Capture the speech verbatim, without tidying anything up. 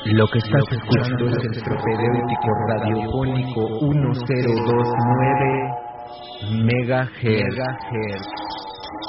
Lo que estás escuchando es el propedéutico radiofónico mil doscientos veintinueve megahertz.